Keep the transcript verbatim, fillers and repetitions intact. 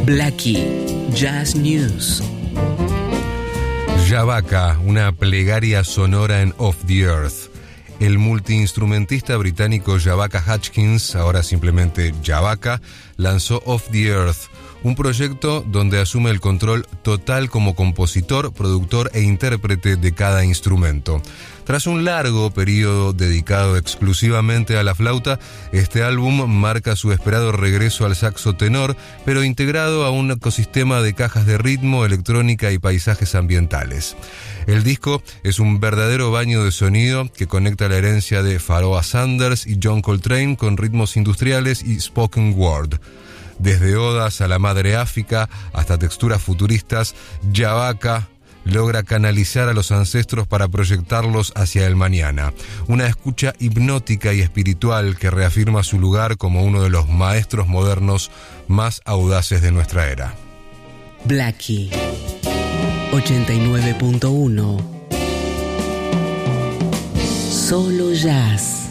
Blackie Jazz News. Jabaka, una plegaria sonora en Off the Earth. El multiinstrumentista británico Jabaka Hutchins, ahora simplemente Jabaka, lanzó Off the Earth, un proyecto donde asume el control total como compositor, productor e intérprete de cada instrumento. Tras un largo periodo dedicado exclusivamente a la flauta, este álbum marca su esperado regreso al saxo tenor, pero integrado a un ecosistema de cajas de ritmo, electrónica y paisajes ambientales. El disco es un verdadero baño de sonido que conecta la herencia de Pharoah Sanders y John Coltrane con ritmos industriales y spoken word. Desde odas a la madre África hasta texturas futuristas, Jabaka logra canalizar a los ancestros para proyectarlos hacia el mañana. Una escucha hipnótica y espiritual que reafirma su lugar como uno de los maestros modernos más audaces de nuestra era. Blackie ochenta y nueve punto uno. Solo jazz.